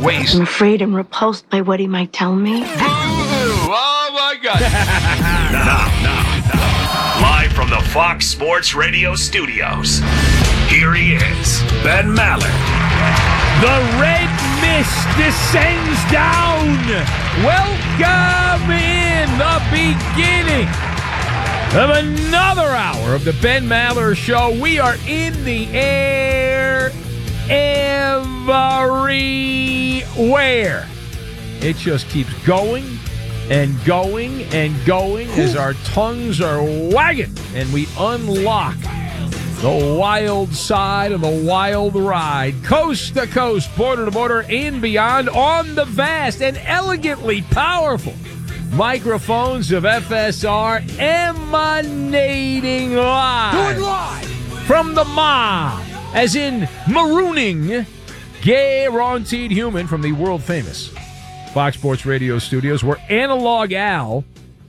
ways. I'm afraid and repulsed by what he might tell me. Boo-hoo! Oh, my God. Now, live from the Fox Sports Radio studios, here he is, Ben Maller. The red mist descends down. Welcome in the beginning of another hour of the Ben Maller Show. We are in the air everywhere. It just keeps going and going and going as our tongues are wagging and we unlock the wild side of the wild ride, coast to coast, border to border, and beyond, on the vast and elegantly powerful microphones of FSR, emanating live. Do it live from the mob, as in marooning, guaranteed human from the world famous Fox Sports Radio studios, where Analog Al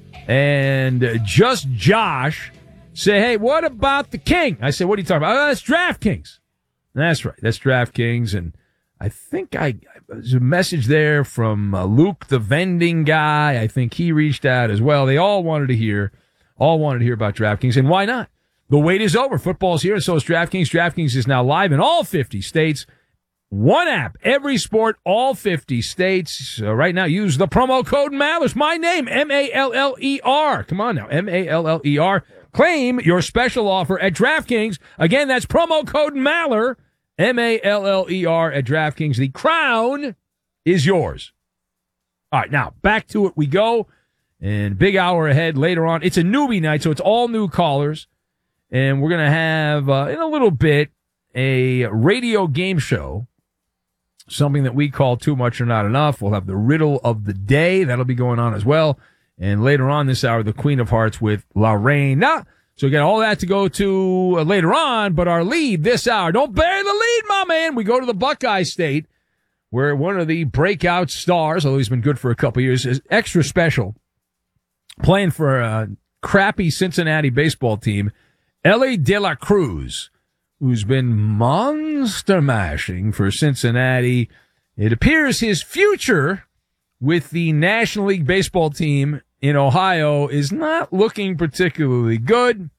and Just Josh say, hey, what about the King? I said, what are you talking about? Oh, that's DraftKings. That's right. That's DraftKings. And I think there's a message there from Luke, the vending guy. I think he reached out as well. They all wanted to hear about DraftKings. And why not? The wait is over. Football's here, and so is DraftKings. DraftKings is now live in all 50 states. One app, every sport, all 50 states. Right now, use the promo code Maller. My name, M-A-L-L-E-R. Come on now, M-A-L-L-E-R. Claim your special offer at DraftKings. Again, that's promo code Maller, M-A-L-L-E-R at DraftKings. The crown is yours. All right, now back to it we go. And big hour ahead later on. It's a newbie night, so it's all new callers. And we're going to have, in a little bit, a radio game show, something that we call Too Much or Not Enough. We'll have the riddle of the day. That'll be going on as well. And later on this hour, the Queen of Hearts with Lorena. So we got all that to go to later on, but our lead this hour, don't bury the lead, my man. We go to the Buckeye State, where one of the breakout stars, although he's been good for a couple of years, is extra special, playing for a crappy Cincinnati baseball team, Elly De La Cruz, who's been monster mashing for Cincinnati. It appears his future with the National League baseball team in Ohio is not looking particularly good.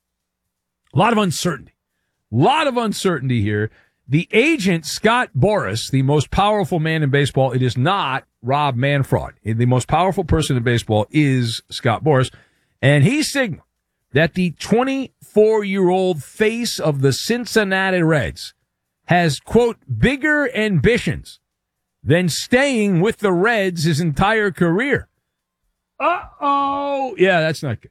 A lot of uncertainty here. The agent, Scott Boras, the most powerful man in baseball, it is not Rob Manfred. The most powerful person in baseball is Scott Boras. And he signaled that the 24-year-old face of the Cincinnati Reds has, quote, bigger ambitions than staying with the Reds his entire career. Uh-oh. Yeah, that's not good.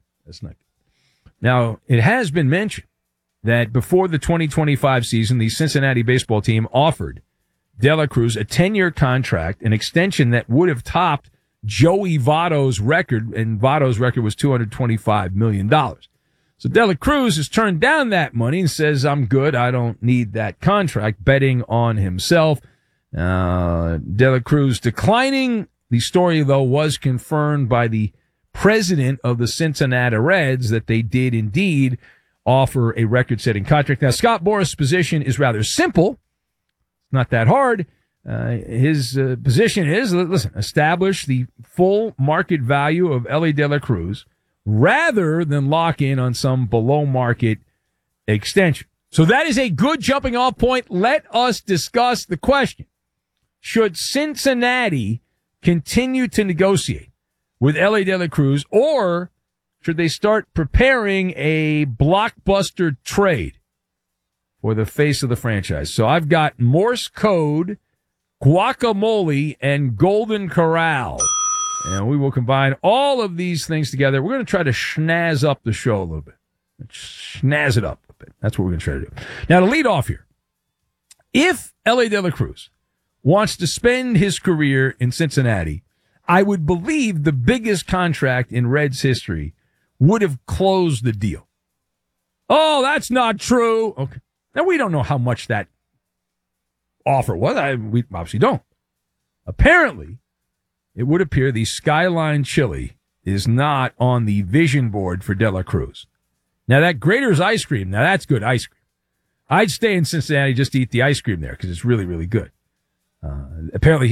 Now, it has been mentioned that before the 2025 season, the Cincinnati baseball team offered De La Cruz a 10-year contract, an extension that would have topped Joey Votto's record, and Votto's record was $225 million. So De La Cruz has turned down that money and says, I'm good, I don't need that contract, betting on himself. De La Cruz declining. The story, though, was confirmed by the president of the Cincinnati Reds that they did indeed offer a record-setting contract. Now, Scott Boras' position is rather simple. It's not that hard. His position is, listen, establish the full market value of Elly De La Cruz rather than lock in on some below-market extension. So that is a good jumping-off point. Let us discuss the question. Should Cincinnati continue to negotiate with Elly De La Cruz, or should they start preparing a blockbuster trade for the face of the franchise? So I've got Morse code, guacamole, and Golden Corral. And we will combine all of these things together. We're going to try to schnazz up the show a little bit. Schnazz it up a bit. That's what we're going to try to do. Now, to lead off here, if Elly De La Cruz wants to spend his career in Cincinnati, I would believe the biggest contract in Reds history would have closed the deal. Oh, that's not true. Okay. Now, we don't know how much that offer was. We obviously don't. Apparently, it would appear the Skyline Chili is not on the vision board for De La Cruz. Now, that Grater's ice cream, now that's good ice cream. I'd stay in Cincinnati just to eat the ice cream there because it's really, really good. Apparently,